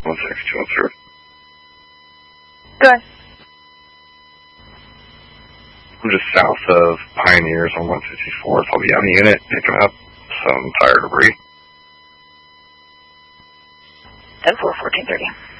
16213. Go ahead. I'm just south of Pioneers on 154. I'll be on the unit picking up some tire debris. 10-4, 1430.